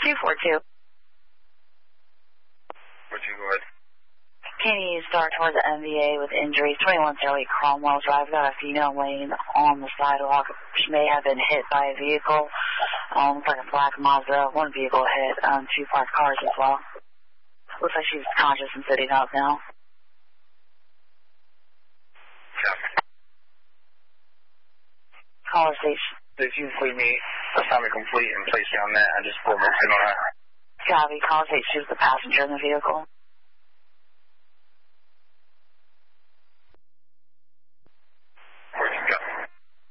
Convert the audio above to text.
242. 42, go ahead. Can you start towards the MVA with injuries? 2108 Cromwell Drive. Got a female laying on the sidewalk. She may have been hit by a vehicle. Looks like a black Mazda. One vehicle hit 2 parked cars as well. Looks like she's conscious and sitting up now. Caller station. If you please me, assignment complete and place you on that. I just pulled my pin on that. Copy. Caller station. She was the passenger in the vehicle.